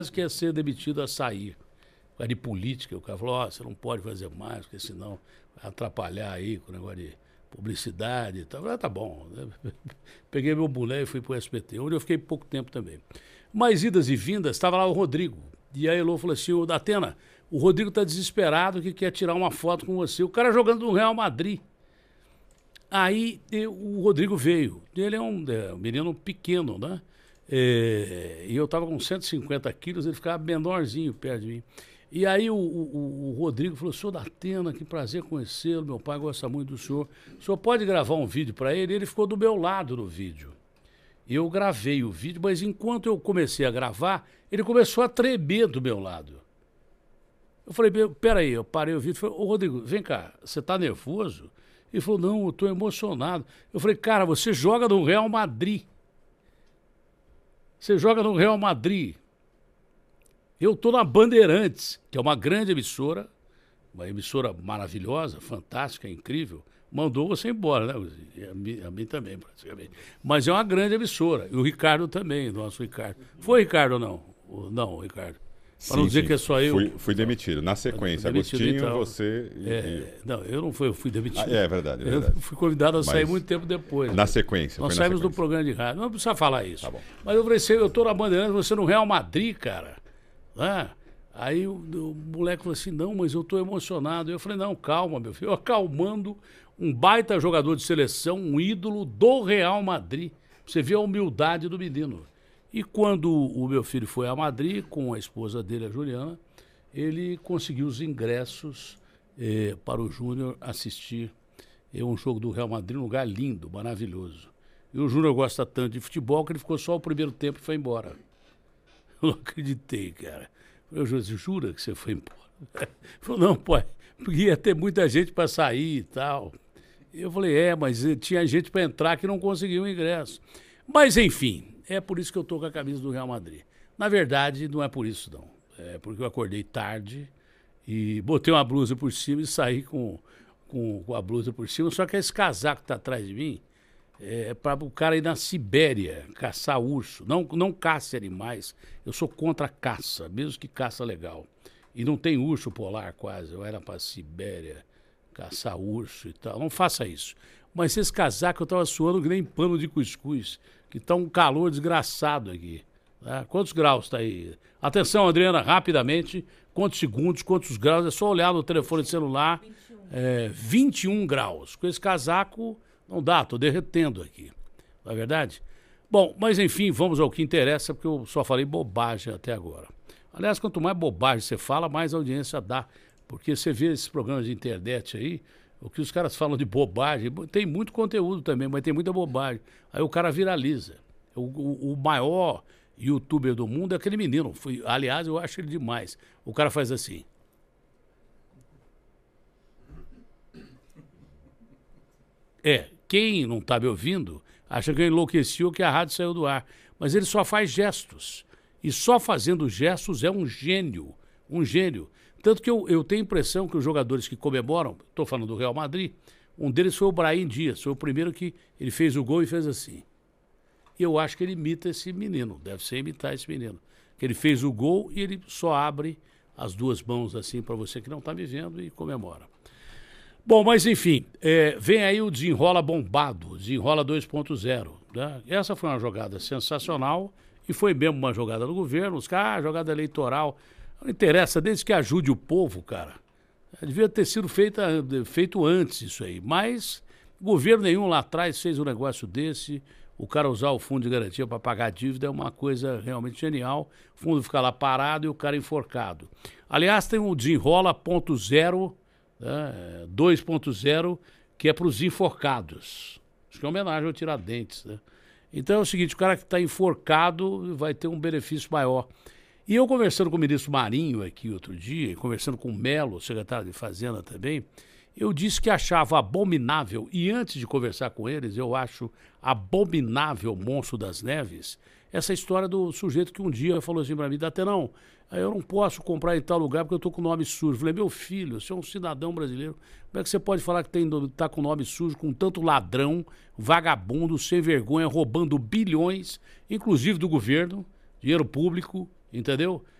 que ia ser demitido a sair. Por causa de política, o cara falou, ó, você não pode fazer mais, porque senão vai atrapalhar aí com o negócio de publicidade e tal. Eu falei, tá bom. Peguei meu boné e fui pro SBT, onde eu fiquei pouco tempo também. Mas idas e vindas, estava lá o Rodrigo. E aí a Elô falou assim, ô Datena, o Rodrigo tá desesperado que quer tirar uma foto com você. O cara jogando no Real Madrid. Aí o Rodrigo veio. Ele é um menino pequeno, né? E eu estava com 150 quilos, ele ficava menorzinho perto de mim. E aí o Rodrigo falou, senhor Datena, que prazer conhecê-lo, meu pai gosta muito do senhor. O senhor pode gravar um vídeo para ele? Ele ficou do meu lado no vídeo. Eu gravei o vídeo, mas enquanto eu comecei a gravar, ele começou a tremer do meu lado. Eu falei, peraí, eu parei o vídeo e falei, ô Rodrigo, vem cá, você tá nervoso? Ele falou, não, eu tô emocionado. Eu falei, cara, você joga no Real Madrid. Você joga no Real Madrid. Eu tô na Bandeirantes, que é uma grande emissora, uma emissora maravilhosa, fantástica, incrível. Mandou você embora, né? A mim também, praticamente. Mas é uma grande emissora. E o Ricardo também, nosso Ricardo. Foi Ricardo ou não? Não, Ricardo. Para não dizer que é só eu. Fui demitido. Na sequência, Agostinho, então, você... Não, eu não fui, eu fui demitido. É verdade, é verdade. Eu fui convidado a sair muito tempo depois. Na sequência. Nós saímos do programa de rádio. Não precisa falar isso. Tá bom. Mas eu falei, eu tô na Bandeirantes, você no Real Madrid, cara. Ah, aí o moleque falou assim, não, mas eu tô emocionado. Eu falei, não, calma, meu filho. Eu acalmando um baita jogador de seleção, um ídolo do Real Madrid. Você vê a humildade do menino. E quando o meu filho foi a Madrid, com a esposa dele, a Juliana, ele conseguiu os ingressos para o Júnior assistir um jogo do Real Madrid, um lugar lindo, maravilhoso. E o Júnior gosta tanto de futebol que ele ficou só o primeiro tempo e foi embora. Eu não acreditei, cara. Eu falei, jura que você foi embora? Ele falou, não, pai, porque ia ter muita gente para sair e tal. Eu falei, mas tinha gente para entrar que não conseguiu o ingresso. Mas, enfim... É por isso que eu estou com a camisa do Real Madrid. Na verdade, não é por isso, não. É porque eu acordei tarde e botei uma blusa por cima e saí com a blusa por cima. Só que esse casaco que está atrás de mim é para o cara ir na Sibéria caçar urso. Não caça animais. Eu sou contra a caça, mesmo que caça legal. E não tem urso polar quase. Eu era para a Sibéria caçar urso e tal. Não faça isso. Mas esse casaco eu estava suando que nem pano de cuscuz. Que está um calor desgraçado aqui. Tá? Quantos graus está aí? Atenção, Adriana, rapidamente. Quantos segundos, quantos graus? É só olhar no telefone celular. 21 graus. Com esse casaco, não dá, estou derretendo aqui. Não é verdade? Bom, mas enfim, vamos ao que interessa, porque eu só falei bobagem até agora. Aliás, quanto mais bobagem você fala, mais audiência dá. Porque você vê esses programas de internet aí, o que os caras falam de bobagem, tem muito conteúdo também, mas tem muita bobagem. Aí o cara viraliza. O maior youtuber do mundo é aquele menino. Aliás, eu acho ele demais. O cara faz assim. Quem não está me ouvindo, acha que eu enlouqueci ou que a rádio saiu do ar. Mas ele só faz gestos. E só fazendo gestos é um gênio. Um gênio. Tanto que eu tenho a impressão que os jogadores que comemoram, estou falando do Real Madrid, um deles foi o Brahim Dias, foi o primeiro que ele fez o gol e fez assim. E eu acho que ele imita esse menino, deve ser imitar esse menino. Que ele fez o gol e ele só abre as duas mãos assim para você que não está me vendo e comemora. Bom, mas enfim, vem aí o Desenrola Bombado, Desenrola 2.0. Né? Essa foi uma jogada sensacional e foi mesmo uma jogada do governo, os caras, jogada eleitoral. Não interessa, desde que ajude o povo, cara. Devia ter sido feito antes isso aí. Mas governo nenhum lá atrás fez um negócio desse. O cara usar o fundo de garantia para pagar a dívida é uma coisa realmente genial. O fundo ficar lá parado e o cara enforcado. Aliás, tem um Desenrola.0, né, 2.0, que é para os enforcados. Acho que é uma homenagem ao Tiradentes. Né? Então é o seguinte, o cara que está enforcado vai ter um benefício maior. E eu conversando com o ministro Marinho aqui outro dia, conversando com o Melo, secretário de Fazenda também, eu disse que achava abominável, e antes de conversar com eles, eu acho abominável, Monstro das Neves, essa história do sujeito que um dia falou assim para mim, Datenão, eu não posso comprar em tal lugar porque eu estou com o nome sujo. Eu falei, meu filho, você é um cidadão brasileiro, como é que você pode falar que está com o nome sujo, com tanto ladrão, vagabundo, sem vergonha, roubando bilhões, inclusive do governo, dinheiro público, entendeu?